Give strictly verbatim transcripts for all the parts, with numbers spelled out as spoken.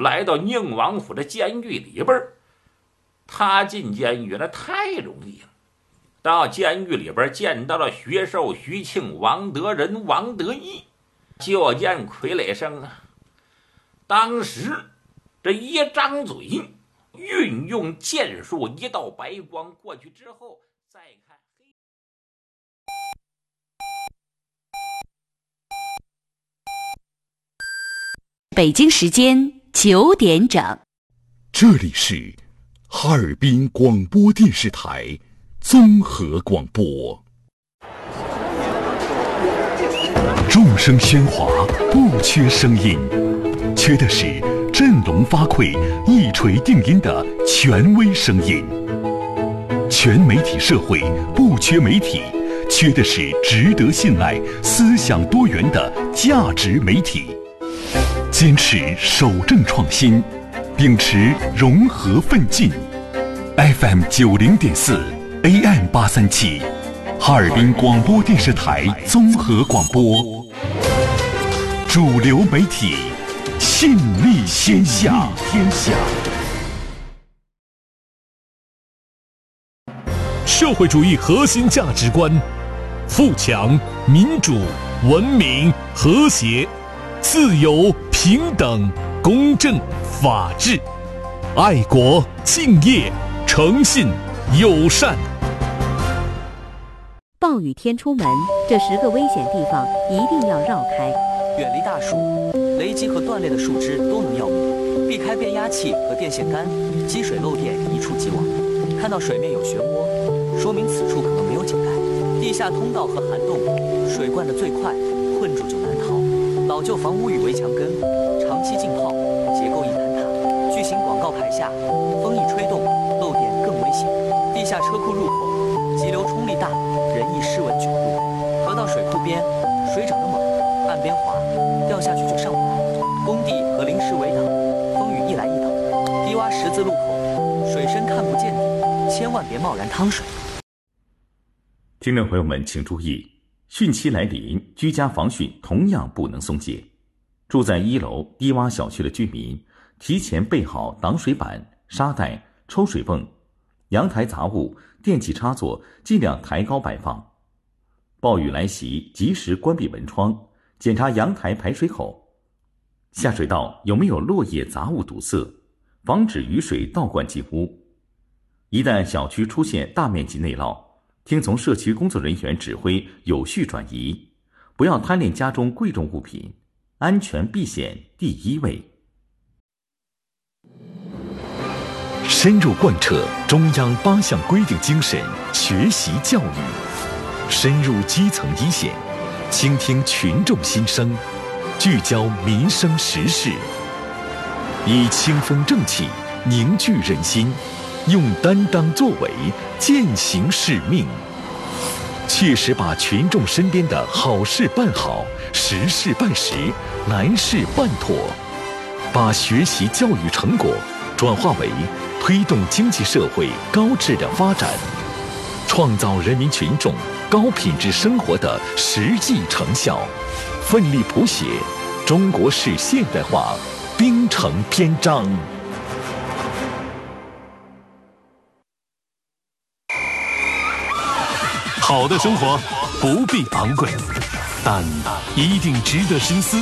来到宁王府的监狱里边。他进监狱那太容易了，到监狱里边见到了徐寿、徐庆、王德仁、王德义，就见傀儡生啊，当时这一张嘴，运用剑术，一道白光过去之后，再看北京时间九点整， 这里是哈尔滨广播电视台综合广播。众声喧哗，不缺声音，缺的是振聋发聩、一锤定音的权威声音。全媒体社会不缺媒体，缺的是值得信赖、思想多元的价值媒体。坚持守正创新，秉持融合奋进。F M 九零点四 A M 八三七，哈尔滨广播电视台综合广播，主流媒体，信力天下。天下。 社会主义核心价值观：富强、民主、文明、和谐、自由、平等、公正、法治、爱国、敬业、诚信、友善。 暴雨天出门，这十个危险地方一定要绕开。 远离大树，雷击和断裂的树枝都能要命，避开变压器和电线杆，积水漏电一触即亡。看到水面有漩涡，说明此处可能没有井盖。地下通道和涵洞，水灌得最快，困住就难逃。老旧房屋与围墙根，长期浸泡，结构易坍塌。巨型广告牌下，风一吹动，漏电更危险。地下车库入口，急流冲力大，人易失稳卷入。河道水库边，水涨得猛，岸边滑，掉下去就上不来。工地和临时围挡，风雨一来一倒。低洼十字路口，水深看不见底，千万别贸然趟水。 听众朋友们请注意，汛期来临，居家防汛同样不能松懈。住在一楼低洼小区的居民，提前备好挡水板、沙袋、抽水泵，阳台杂物、电器插座尽量抬高摆放。暴雨来袭，及时关闭门窗，检查阳台排水口。下水道有没有落叶杂物堵塞，防止雨水倒灌进屋。一旦小区出现大面积内涝，听从社区工作人员指挥，有序转移，不要贪恋家中贵重物品，安全避险第一位。 深入贯彻中央八项规定精神，学习教育，深入基层一线，倾听群众心声，聚焦民生时事，以清风正气凝聚人心，用担当作为践行使命，切实把群众身边的好事办好，实事办实，难事办妥，把学习教育成果转化为推动经济社会高质量发展，创造人民群众高品质生活的实际成效，奋力谱写中国式现代化兵程篇章。 好的生活不必昂贵，但一定值得深思。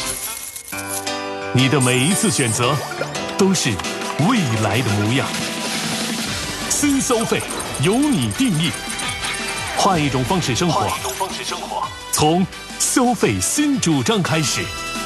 你的每一次选择都是未来的模样。新消费由你定义，换一种方式生活，从消费新主张开始。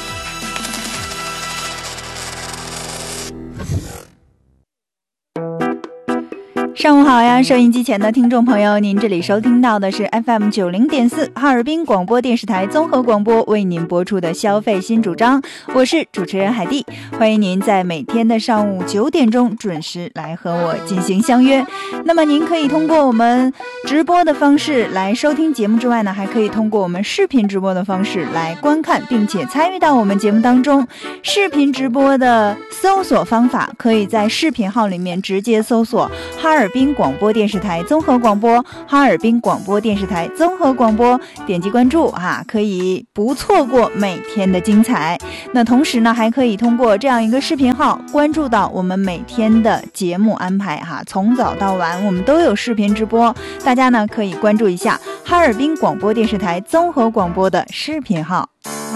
上午好呀，收音机前的听众朋友，您这里收听到的是 F M 九零点四 哈尔滨广播电视台综合广播为您播出的消费新主张，我是主持人海蒂，欢迎您在每天的上午九点钟准时来和我进行相约。那么您可以通过我们直播的方式来收听节目之外呢，还可以通过我们视频直播的方式来观看并且参与到我们节目当中。视频直播的搜索方法可以在视频号里面直接搜索哈尔滨广播电视台综合广播，哈尔滨广播电视台综合广播，点击关注哈，可以不错过每天的精彩。那同时呢，还可以通过这样一个视频号关注到我们每天的节目安排哈，从早到晚我们都有视频直播，大家呢可以关注一下哈尔滨广播电视台综合广播的视频号。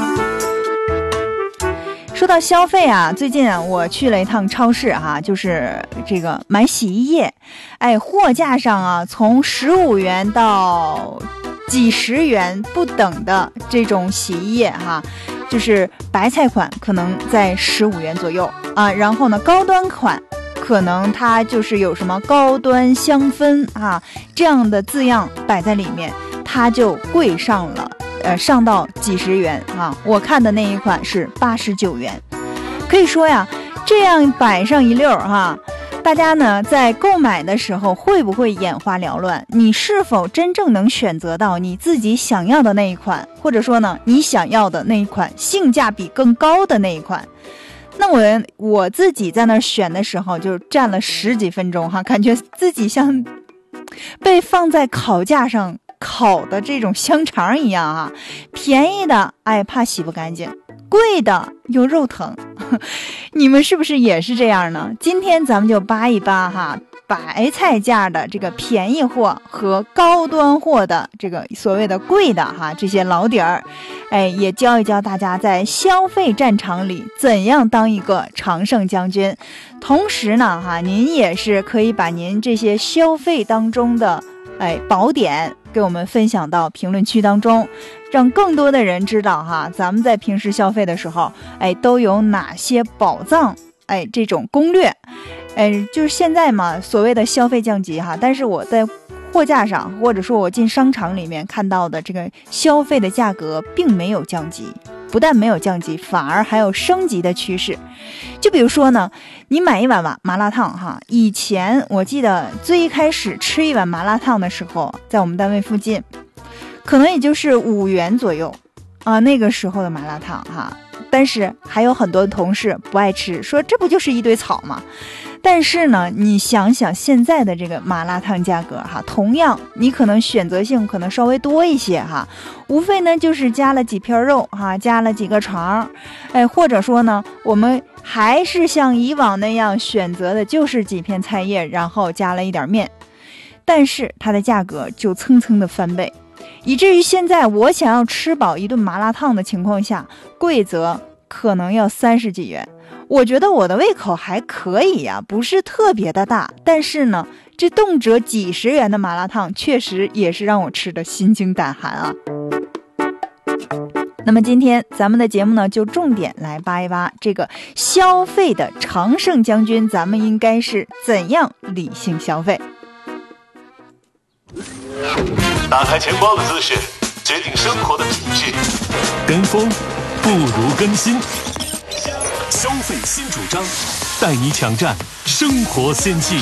说到消费啊，最近啊我去了一趟超市哈、啊，就是这个买洗衣液，哎，货架上啊从十五元到几十元不等的这种洗衣液哈、啊，就是白菜款可能在十五元左右啊，然后呢高端款可能它就是有什么高端香氛啊这样的字样摆在里面，它就贵上了。呃，上到几十元啊！我看的那一款是八十九元，可以说呀，这样摆上一溜儿哈，大家呢在购买的时候会不会眼花缭乱？你是否真正能选择到你自己想要的那一款，或者说呢，你想要的那一款性价比更高的那一款？那我我自己在那选的时候，就站了十几分钟哈，感觉自己像被放在烤架上烤的这种香肠一样啊，便宜的哎怕洗不干净，贵的又肉疼，你们是不是也是这样呢？今天咱们就扒一扒哈，白菜价的这个便宜货和高端货的这个所谓的贵的哈这些老底儿，哎，也教一教大家在消费战场里怎样当一个常胜将军。同时呢哈，您也是可以把您这些消费当中的哎宝典给我们分享到评论区当中，让更多的人知道哈，咱们在平时消费的时候哎都有哪些宝藏，哎这种攻略。哎，就是现在嘛，所谓的消费降级哈，但是我在货架上或者说我进商场里面看到的这个消费的价格并没有降级，不但没有降级，反而还有升级的趋势。就比如说呢，你买一碗麻麻辣烫哈，以前我记得最开始吃一碗麻辣烫的时候，在我们单位附近可能也就是五元左右啊，那个时候的麻辣烫哈，但是还有很多同事不爱吃，说这不就是一堆草吗？但是呢，你想想现在的这个麻辣烫价格哈，同样你可能选择性可能稍微多一些哈，无非呢就是加了几片肉哈，加了几个肠，哎，或者说呢，我们还是像以往那样选择的就是几片菜叶，然后加了一点面，但是它的价格就蹭蹭的翻倍，以至于现在我想要吃饱一顿麻辣烫的情况下，贵则可能要三十几元。我觉得我的胃口还可以呀、啊，不是特别的大，但是呢，这动辄几十元的麻辣烫确实也是让我吃的心惊胆寒啊。那么今天咱们的节目呢，就重点来扒一扒这个消费的常胜将军，咱们应该是怎样理性消费。 打开钱包的姿势，决定生活的品质。跟风不如跟新。消费新主张，带你抢占生活先机。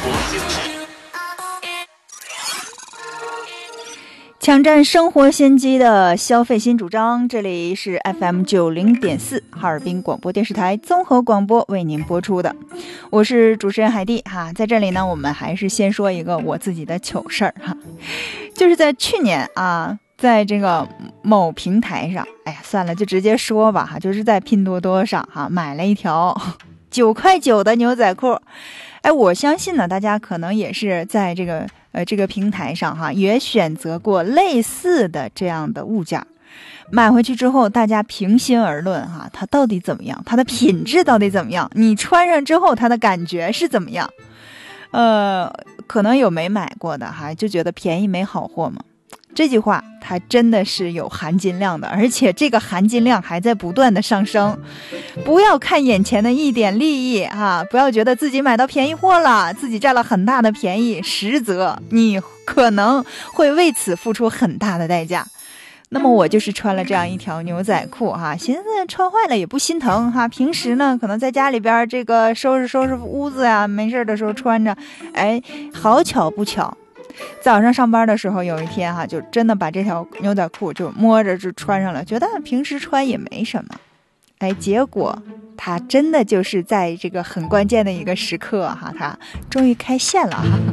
抢占生活先机的消费新主张，这里是 F M 九零点四 哈尔滨广播电视台综合广播为您播出的，我是主持人海蒂哈。在这里呢，我们还是先说一个我自己的糗事儿哈，就是在去年啊，在这个某平台上，哎呀，算了，就直接说吧哈，就是在拼多多上哈，买了一条九块九的牛仔裤。哎，我相信呢，大家可能也是在这个呃这个平台上哈，也选择过类似的这样的物件，买回去之后，大家平心而论哈，它到底怎么样？它的品质到底怎么样？你穿上之后，它的感觉是怎么样？呃，可能有没买过的哈，就觉得便宜没好货嘛。这句话它真的是有含金量的，而且这个含金量还在不断的上升。不要看眼前的一点利益啊，不要觉得自己买到便宜货了，自己占了很大的便宜，实则你可能会为此付出很大的代价。那么我就是穿了这样一条牛仔裤哈，寻思穿坏了也不心疼哈。平时呢，可能在家里边这个收拾收拾屋子呀，没事的时候穿着，哎，好巧不巧。早上上班的时候，有一天哈，就真的把这条牛仔裤就摸着就穿上了，觉得平时穿也没什么。 哎，结果他真的就是在这个很关键的一个时刻哈，他终于开线了哈。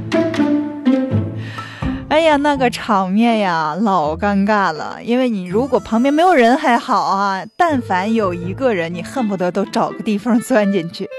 哎呀，那个场面呀，老尴尬了。因为你如果旁边没有人还好啊，但凡有一个人，你恨不得都找个地缝钻进去。